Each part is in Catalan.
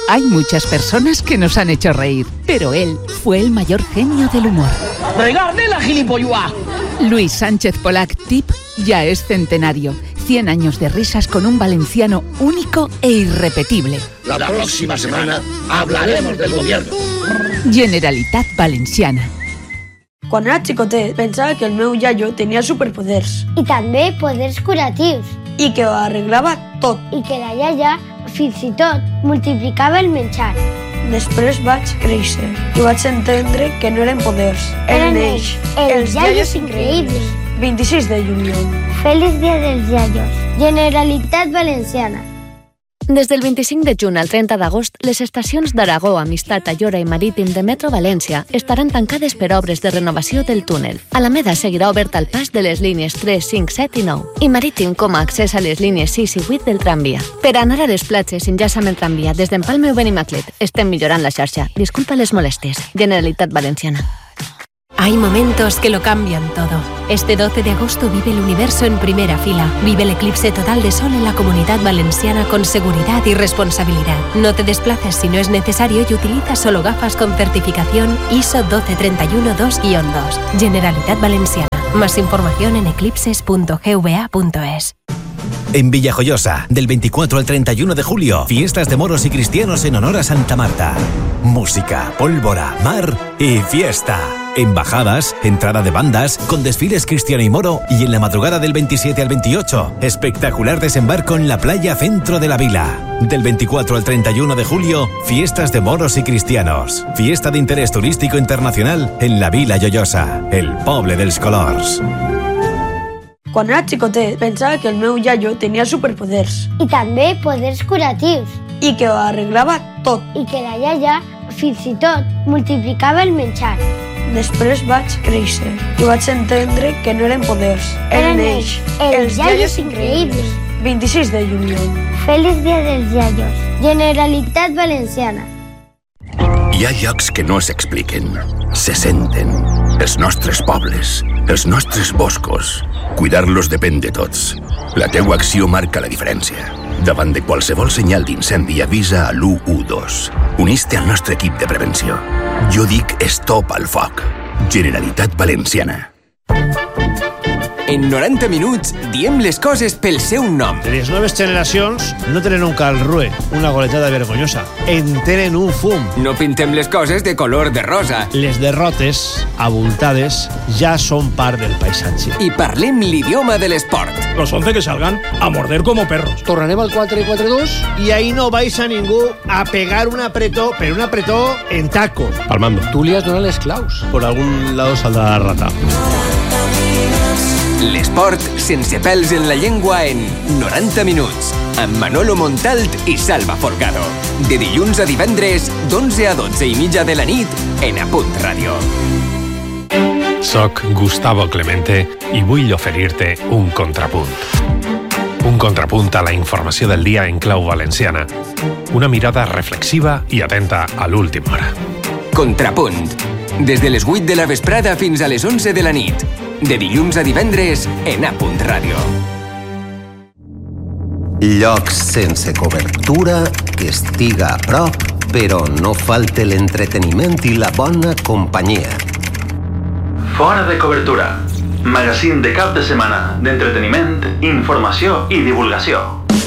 Hay muchas personas que nos han hecho reír, pero él fue el mayor genio del humor. ¡Regarde la gilipollas! Luis Sánchez Polac Tip ya es centenario. 100 años de risas con un valenciano único e irrepetible. La próxima semana hablaremos del gobierno. Generalitat Valenciana. Quan era xicotet pensava que el meu iaio tenia superpoders. I també poders curatius. I que ho arreglava tot. I que la iaia, fins i tot, multiplicava el menjar. Després vaig créixer i vaig entendre que no eren poders. Eren ells, els iaios increïbles. 26 de juliol. Feliç dia dels iaios. Generalitat Valenciana. Des del 25 de juny al 30 d'agost, les estacions d'Aragó, Amistat, Ayora i Marítim de Metro València estaran tancades per obres de renovació del túnel. Alameda seguirà obert al pas de les línies 3, 5, 7 i 9 i Marítim com a accés a les línies 6 i 8 del tramvia. Per anar a les platges s'enllaça amb el tramvia des d'Empalme o Benimaclet. Estem millorant la xarxa. Disculpa les molèsties. Generalitat Valenciana. Hay momentos que lo cambian todo. Este 12 de agosto vive el universo en primera fila. Vive el eclipse total de sol en la Comunidad Valenciana con seguridad y responsabilidad. No te desplaces si no es necesario y utiliza solo gafas con certificación ISO 12312-2-2. Generalitat Valenciana. Más información en eclipses.gva.es. En Villajoyosa, del 24 al 31 de julio, fiestas de moros y cristianos en honor a Santa Marta. Música, pólvora, mar y fiesta. Embajadas, entrada de bandas, con desfiles cristiano y moro, y en la madrugada del 27 al 28, espectacular desembarco en la playa centro de la vila. Del 24 al 31 de julio, fiestas de moros y cristianos. Fiesta de interés turístico internacional en la Vila Joiosa, el poble dels colors. Quan era xicotet pensava que el meu iaio tenia superpoders. I també poders curatius. I que ho arreglava tot. I que la iaia, fins i tot, multiplicava el menjar. Després vaig créixer i vaig entendre que no eren poders. Eren ells, els iaios increïbles. 26 de juliol. Feliç dia dels iaios. Generalitat Valenciana. Hi ha llocs que no s'expliquen, se senten. Els nostres pobles, els nostres boscos. Cuidar-los depèn de tots. La teua acció marca la diferència. Davant de qualsevol senyal d'incendi avisa a l'112. Unís-te al nostre equip de prevenció. Jo dic stop al foc. Generalitat Valenciana. En 90 minuts diem les coses pel seu nom. Les noves generacions no tenen un calrue, una goletada vergonyosa. En tenen un fum. No pintem les coses de color de rosa. Les derrotes, abultades, ja són part del paisatge. I parlem l'idioma de l'esport. Los 11 que salgan a morder como perros. Tornarem al 4-4-2 y ahí no vais a ningú a pegar un apretó, pero un apretó en tacos. Palmando. Tú li has donat les claus. Por algún lado saldrá la rata. L'esport sense pèls en la llengua en 90 minuts, amb Manolo Montalt i Salva Forcado. De dilluns a divendres, d'11 a 12 i mitja de la nit, en Apunt Ràdio. Soc Gustavo Clemente i vull oferir-te un contrapunt. Un contrapunt a la informació del dia en clau valenciana. Una mirada reflexiva i atenta a l'última hora. Contrapunt. Des de les 8 de la vesprada fins a les 11 de la nit. De dilluns a divendres en Apunt Ràdio. Llocs sense cobertura, que estiga a prop, però no falte l'entreteniment i la bona companyia. Fora de cobertura. Magazín de cap de setmana d'entreteniment, informació i divulgació.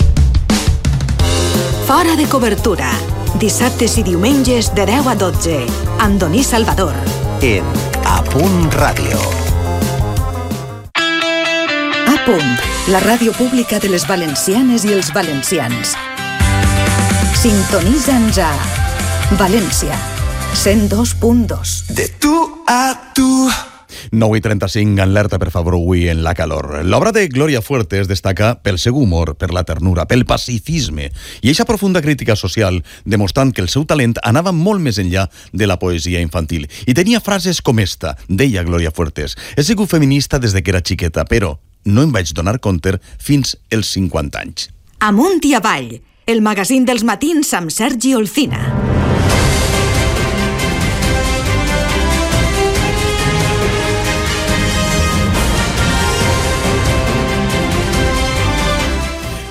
Fora de cobertura. Dissabtes i diumenges de 10 a 12. Amb Doní Salvador. En Apunt Ràdio. Apunt, la ràdio pública de les valencianes i els valencians. Sintonitza'ns a València, 102.2. De tu a tu. 9:35, alerta per favor avui en la calor. L'obra de Gloria Fuertes destaca pel seu humor, per la ternura, pel pacifisme i eixa profunda crítica social, demostrant que el seu talent anava molt més enllà de la poesia infantil. I tenia frases com esta, deia Gloria Fuertes: he sigut feminista des de que era xiqueta, però no em vaig donar compte fins als 50 anys. Amunt i avall, el magazín dels matins amb Sergi Olcina.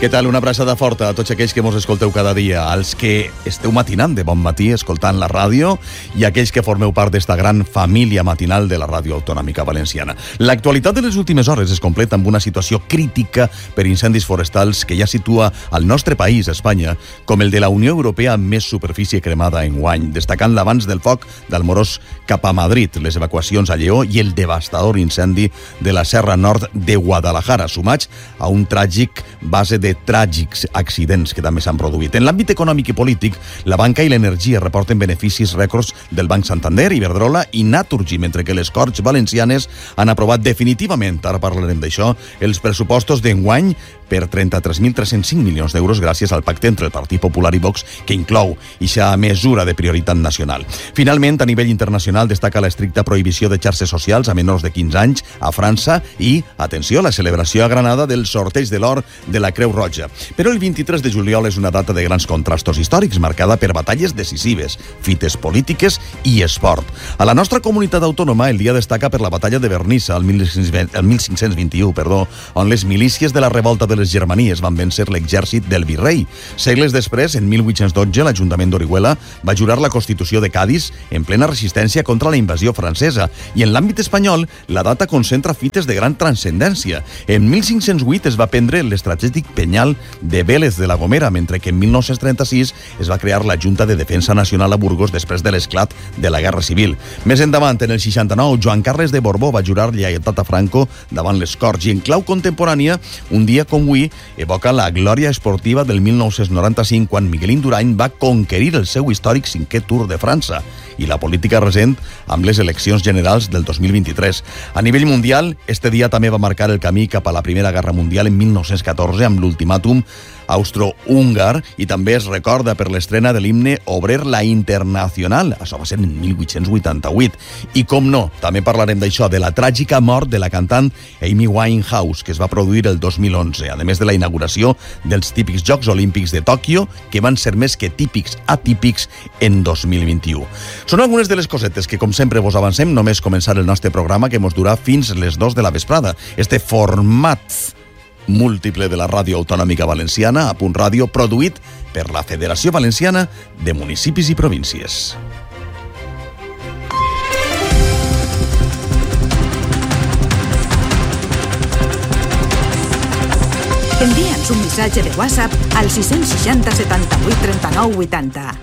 Què tal? Una abraçada forta a tots aquells que mos escolteu cada dia, als que esteu matinant de bon matí escoltant la ràdio i aquells que formeu part d'esta gran família matinal de la Ràdio Autonòmica Valenciana. L'actualitat de les últimes hores es completa amb una situació crítica per incendis forestals que ja situa al nostre país, Espanya, com el de la Unió Europea amb més superfície cremada enguany, destacant l'avanç del foc d'Almorós cap a Madrid, les evacuacions a Lleó i el devastador incendi de la Serra Nord de Guadalajara, sumats a un tràgic base de tràgics accidents que també s'han produït. En l'àmbit econòmic i polític, la banca i l'energia reporten beneficis rècords del Banc Santander, Iberdrola i Naturgy, mentre que les Corts Valencianes han aprovat definitivament, ara parlarem d'això, els pressupostos d'enguany per 33.305 milions d'euros gràcies al pacte entre el Partit Popular i Vox que inclou eixa mesura de prioritat nacional. Finalment, a nivell internacional destaca l'estricta prohibició de xarxes socials a menors de 15 anys a França i, atenció, la celebració a Granada del sorteig de l'or de la Creu Roja. Però el 23 de juliol és una data de grans contrastos històrics marcada per batalles decisives, fites polítiques i esport. A la nostra comunitat autònoma el dia destaca per la batalla de Vernissa el 1521, on les milícies de la revolta de les Germanies van vèncer l'exèrcit del virrei. Segles després, en 1812, l'Ajuntament d'Orihuela va jurar la Constitució de Cadis en plena resistència contra la invasió francesa. I en l'àmbit espanyol, la data concentra fites de gran transcendència. En 1508 es va prendre l'estratègic penyal de Vélez de la Gomera, mentre que en 1936 es va crear la Junta de Defensa Nacional a Burgos després de l'esclat de la Guerra Civil. Més endavant, en el 69, Joan Carles de Borbó va jurar lleialtat a Franco davant les Corts i en clau contemporània, un dia com avui evoca la glòria esportiva del 1995 quan Miguel Indurain va conquerir el seu històric 5è Tour de França i la política recent amb les eleccions generals del 2023. A nivell mundial, este dia també va marcar el camí cap a la Primera Guerra Mundial en 1914 amb l'ultimàtum austro-húngar i també es recorda per l'estrena de l'himne Obrer la Internacional. Això va ser en 1888. I com no, també parlarem d'això, de la tràgica mort de la cantant Amy Winehouse, que es va produir el 2011, a més de la inauguració dels típics Jocs Olímpics de Tòquio, que van ser més que típics atípics en 2021. Són algunes de les cosetes que, com sempre, vos avancem només començar el nostre programa, que mos durà fins les 2 de la vesprada. Este format múltiple de la Ràdio Autonòmica Valenciana, a Punt Ràdio, produït per la Federació Valenciana de Municipis i Províncies. Envia'ns un missatge de WhatsApp al 660 78 39 80.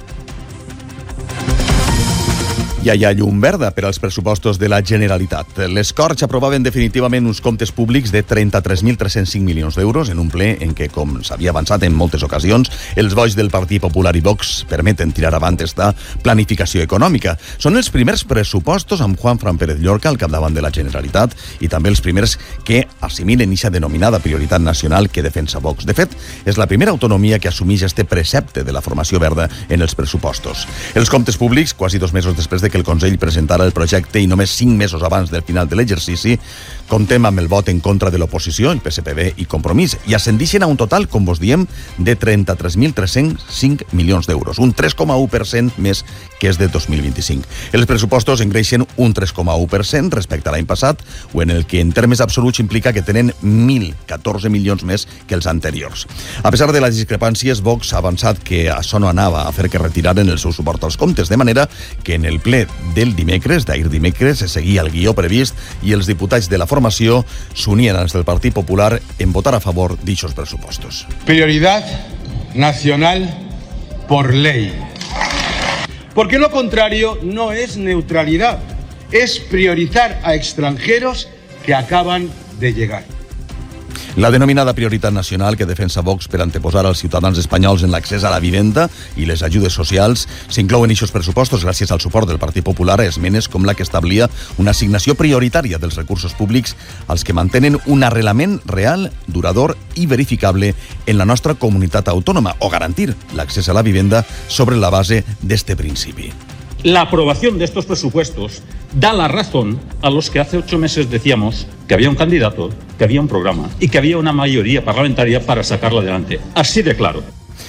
Ja hi ha llum verda per als pressupostos de la Generalitat. Les Corts aprovaven definitivament uns comptes públics de 33.305 milions d'euros en un ple en què, com s'havia avançat en moltes ocasions, els vots del Partit Popular i Vox permeten tirar avant esta planificació econòmica. Són els primers pressupostos amb Juanfran Pérez Llorca al capdavant de la Generalitat i també els primers que assimilen eixa denominada prioritat nacional que defensa Vox. De fet, és la primera autonomia que assumeix este precepte de la formació verda en els pressupostos. Els comptes públics, quasi 2 mesos després de que el Consell presentara el projecte i només 5 mesos abans del final de l'exercici, comptem amb el vot en contra de l'oposició, el PSPB i Compromís, i ascendixen a un total, com vos diem, de 33.305 milions d'euros, un 3,1% més que és de 2025. Els pressupostos engreixen un 3,1% respecte a l'any passat, o en el que en termes absoluts implica que tenen 1.014 milions més que els anteriors. A pesar de les discrepàncies, Vox ha avançat que això no anava a fer que retiraren el seu suport als comptes, de manera que en el ple del dimecres, d'ahir dimecres, se seguia el guió previst i els diputats de la formació s'unien als del Partit Popular en votar a favor d'ixos pressupostos. Prioridad nacional por ley. Porque lo contrario no es neutralidad, es priorizar a extranjeros que acaban de llegar. La denominada prioritat nacional que defensa Vox per anteposar als ciutadans espanyols en l'accés a la vivenda i les ajudes socials s'inclouen eixos pressupostos gràcies al suport del Partit Popular a esmenes com la que establia una assignació prioritària dels recursos públics als que mantenen un arrelament real, durador i verificable en la nostra comunitat autònoma o garantir l'accés a la vivenda sobre la base d'este principi. La aprobación de estos presupuestos da la razón a los que hace 8 meses decíamos que había un candidato, que había un programa y que había una mayoría parlamentaria para sacarlo adelante. Así de claro.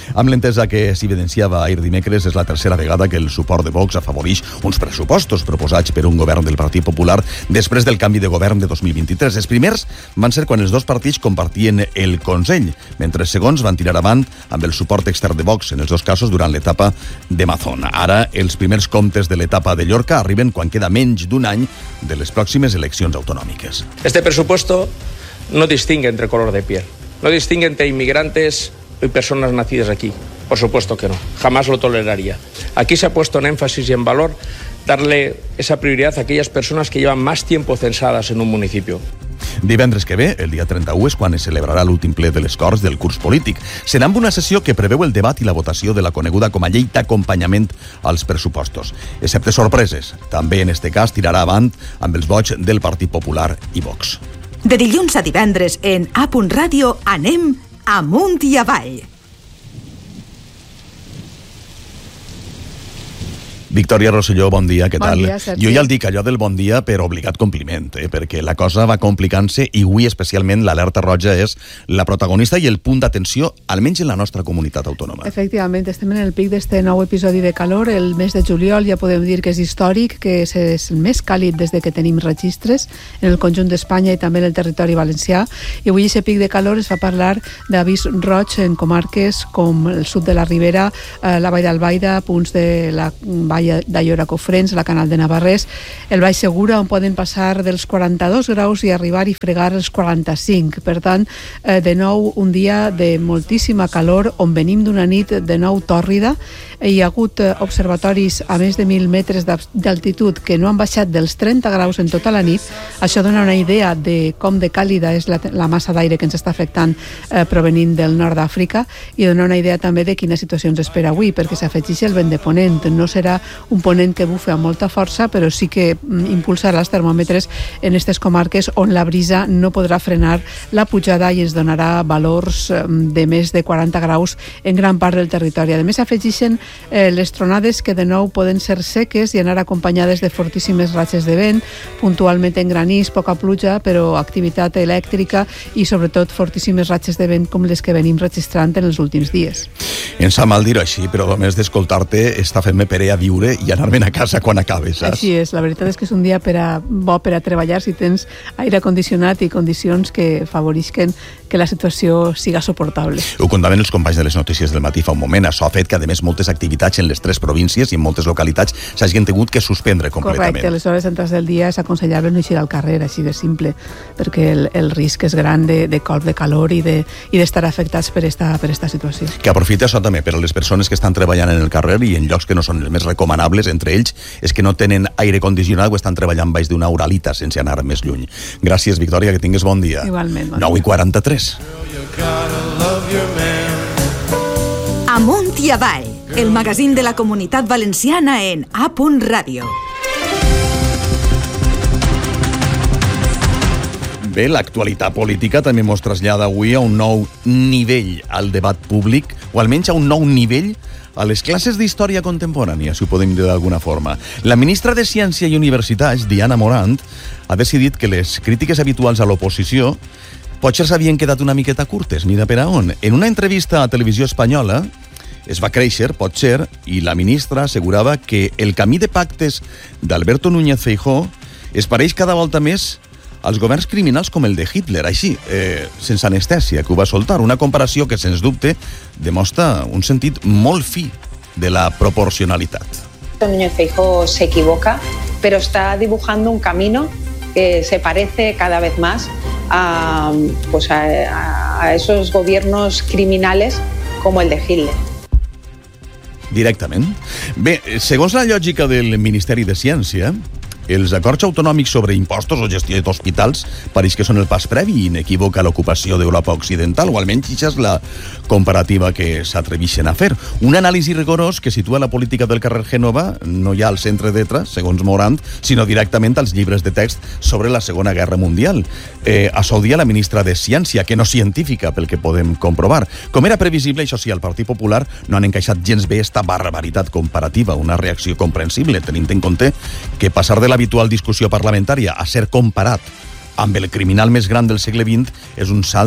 Amb l'entesa que s'evidenciava ahir dimecres, és la tercera vegada que el suport de Vox afavoreix uns pressupostos proposats per un govern del Partit Popular després del canvi de govern de 2023. Els primers van ser quan els dos partits compartien el Consell, mentre els segons van tirar avant amb el suport extern de Vox, en els dos casos durant l'etapa de Mazón. Ara, els primers comptes de l'etapa de Llorca arriben quan queda menys d'un any de les pròximes eleccions autonòmiques. Este presupuesto no distingue entre color de piel, no distingue entre inmigrantes y personas nacidas aquí. Por supuesto que no, jamás lo toleraría. Aquí se ha puesto en énfasis y en valor darle esa prioridad a aquellas personas que llevan más tiempo censadas en un municipio. Divendres que ve, el dia 31, és quan es celebrarà l'últim ple de les Corts del curs polític. Serà amb una sessió que preveu el debat i la votació de la coneguda com a llei d'acompanyament als pressupostos. Excepte sorpreses, també en este cas tirarà avant amb els vots del Partit Popular i Vox. De dilluns a divendres en A.Radio anem amunt i avall. Victòria Rosselló, bon dia, què tal? Bon dia, Sergi. Jo ja el dic allò del bon dia per obligat compliment, perquè la cosa va complicant-se i avui especialment l'alerta roja és la protagonista i el punt d'atenció, almenys en la nostra comunitat autònoma. Efectivament, estem en el pic d'este nou episodi de calor. El mes de juliol ja podem dir que és històric, que és el més càlid des de que tenim registres en el conjunt d'Espanya i també en el territori valencià. I avui aquest pic de calor es va parlar d'avís roig en comarques com el sud de la Ribera, la Vall d'Albaida, punts de la Vall d'Aiora Cofrents, la Canal de Navarrés, el Baix Segura, on poden passar dels 42 graus i arribar i fregar els 45. Per tant, de nou, un dia de moltíssima calor, on venim d'una nit de nou tòrrida. Hi ha hagut observatoris a més de 1.000 metres d'altitud que no han baixat dels 30 graus en tota la nit. Això dona una idea de com de càlida és la massa d'aire que ens està afectant provenint del nord d'Àfrica i dona una idea també de quina situació ens espera avui, perquè s'afegeix el vent de ponent. No serà un ponent que bufe amb molta força, però sí que impulsarà els termòmetres en aquestes comarques on la brisa no podrà frenar la pujada i ens donarà valors de més de 40 graus en gran part del territori. A més, afegeixen les tronades que de nou poden ser seques i anar acompanyades de fortíssimes ratxes de vent, puntualment en granís, poca pluja, però activitat elèctrica i sobretot fortíssimes ratxes de vent com les que venim registrant en els últims dies. Em sap mal dir-ho així, però només d'escoltar-te està fent-me per a viure i anar-me'n a casa quan acabes, saps? Així és, la veritat és que és un dia bo per a treballar si tens aire condicionat i condicions que favorisquen que la situació siga suportable. Ho contaven els companys de les notícies del matí fa un moment. Això ha fet que, a més, moltes activitats en les 3 províncies i en moltes localitats s'hagin tingut que suspendre completament. Correcte, a les hores centrals del dia s'aconsellava no eixir al carrer, així de simple, perquè el risc és gran de colp de calor i d'estar afectats per esta situació. Que aprofita això també per a les persones que estan treballant en el carrer i en llocs que no són els més recomanables, entre ells, és que no tenen aire condicionat o estan treballant baix d'una uralita sense anar més lluny. Gràcies, Victòria, que tingues bon dia. Igualment. 9:43. Amunt i avall, el magazín de la Comunitat Valenciana en A.Radio. Bé, l'actualitat política també mos trasllada avui a un nou nivell al debat públic, o almenys a un nou nivell a les classes d'història contemporània, si ho podem dir d'alguna forma. La ministra de Ciència i Universitats, Diana Morant, ha decidit que les crítiques habituals a l'oposició potser s'havien quedat una miqueta curtes, mira per a on. En una entrevista a Televisió Espanyola es va créixer, potser, i la ministra assegurava que el camí de pactes d'Alberto Núñez Feijóo es pareix cada volta més als governs criminals com el de Hitler, així, sense anestèsia, que ho va soltar. Una comparació que, sens dubte, demostra un sentit molt fi de la proporcionalitat. Núñez Feijóo se equivoca, pero está dibujando un camino que se parece cada vez más a esos gobiernos criminales como el de Hitler. Directament. Bé, segons la lògica del Ministeri de Ciència, els acords autonòmics sobre impostos o gestió d'hospitals pareix que són el pas previ i inequívoc a l'ocupació d'Europa Occidental, o almenys això és la comparativa que s'atreveixen a fer. Un anàlisi rigorós que situa la política del carrer Gènova no ja al centre d'etra, segons Morant, sinó directament als llibres de text sobre la Segona Guerra Mundial. Això ho dia la ministra de Ciència, que no científica, pel que podem comprovar. Com era previsible, això sí, al Partit Popular no han encaixat gens bé esta barbaritat comparativa, una reacció comprensible, tenint en compte que passar de l'habitual discussió parlamentària a ser comparat amb el criminal més gran del segle XX és un salt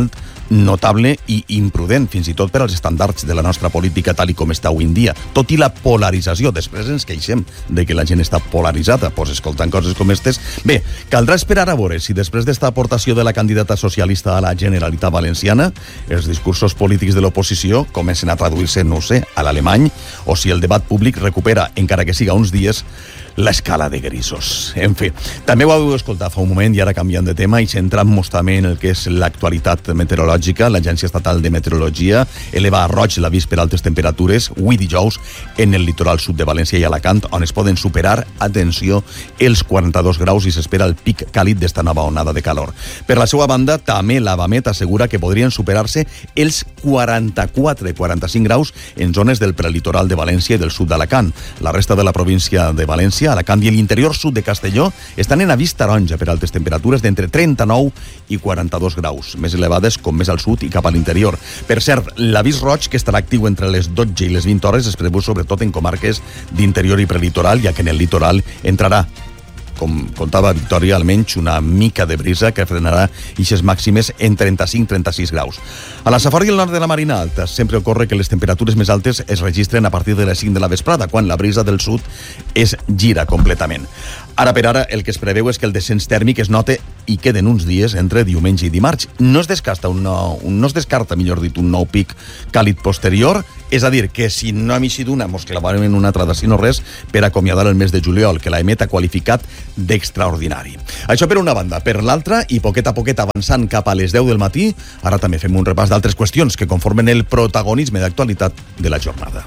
notable i imprudent, fins i tot per als estàndards de la nostra política tal i com està avui en dia. Tot i la polarització, després ens queixem de que la gent està polaritzada, doncs escoltant coses com aquestes. Bé, caldrà esperar a veure si després d'esta aportació de la candidata socialista a la Generalitat Valenciana els discursos polítics de l'oposició comencen a traduir-se, no ho sé, a l'alemany, o si el debat públic recupera, encara que siga uns dies, l'escala de grisos. En fi, també ho heu escoltat fa un moment i ara canviant de tema i centrant-nos també en el que és l'actualitat meteorològica. L'Agència Estatal de Meteorologia eleva a roig l'avís per altes temperatures avui dijous en el litoral sud de València i Alacant, on es poden superar, atenció, els 42 graus i s'espera el pic càlid d'esta nova onada de calor. Per la seva banda, també l'Avamet assegura que podrien superar-se els 44-45 graus en zones del prelitoral de València i del sud d'Alacant. La resta de la província de València, Alacant i l'interior sud de Castelló estan en avís taronja per altes temperatures d'entre 39 i 42 graus, més elevades com més al sud i cap a l'interior. Per cert, l'avís roig, que estarà actiu entre les 12 i les 20 hores, es preveu sobretot en comarques d'interior i prelitoral, ja que en el litoral entrarà, com contava Victòria, almenys una mica de brisa que frenarà ixes màximes en 35-36 graus. A la Safor i el nord de la Marina Alta sempre ocorre que les temperatures més altes es registren a partir de les 5 de la vesprada, quan la brisa del sud es gira completament. Ara per ara, el que es preveu és que el descens tèrmic es note i queden uns dies entre diumenge i dimarts. No es descarta, millor dit, un nou pic càlid posterior, és a dir, que si no hem eixit una, mos clavarem en una altra de si no res per acomiadar el mes de juliol, que l'EMET ha qualificat d'extraordinari. Això per una banda. Per l'altra, i poquet a poquet avançant cap a les 10 del matí, ara també fem un repàs d'altres qüestions que conformen el protagonisme d'actualitat de la jornada.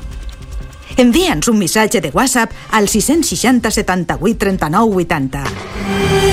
Envia'ns un missatge de WhatsApp al 660 78 39 80.